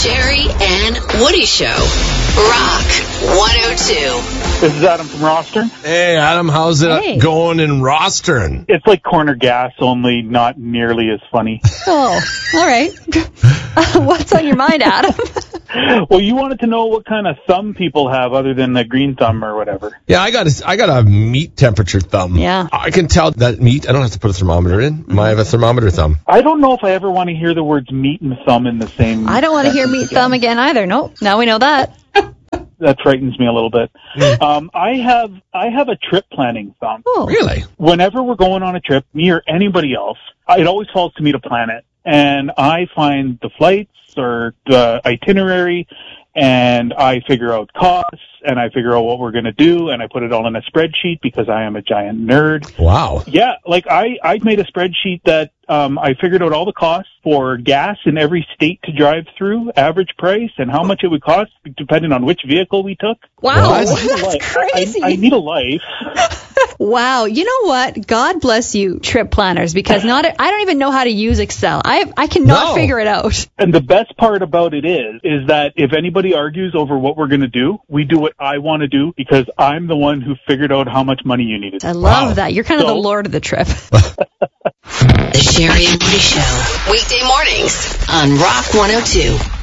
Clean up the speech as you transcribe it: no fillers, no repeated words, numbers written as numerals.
Sherry and Woody Show. Rock 102. This is Adam from Rostern. Hey, Adam, how's it going in Rostern? It's like corner gas, only not nearly as funny. Oh, all right. What's on your mind, Adam? Well, you wanted to know what kind of thumb people have other than the green thumb or whatever. Yeah, I got a meat temperature thumb. Yeah. I can tell that meat. I don't have to put a thermometer in. I have a thermometer thumb. I don't know if I ever want to hear the words meat and thumb in the same. I don't want to hear meat thumb again either. Nope. Now we know that. That frightens me a little bit. I have a trip planning thumb. Oh. Really? Whenever we're going on a trip, me or anybody else, it always falls to me to plan it. And I find the flights or the itinerary, and I figure out costs, and I figure out what we're going to do, and I put it all in a spreadsheet because I am a giant nerd. Wow. Yeah, like I made a spreadsheet that I figured out all the costs for gas in every state to drive through, average price, and how much it would cost depending on which vehicle we took. Wow, that's crazy. I need a life. Wow, you know what? God bless you, trip planners, because I don't even know how to use Excel. I cannot figure it out. And the best part about it is that if anybody argues over what we're going to do, we do what I want to do because I'm the one who figured out how much money you needed. I love that. You're kind of the lord of the trip. The Sherry and Woody Show. Weekday mornings on Rock 102.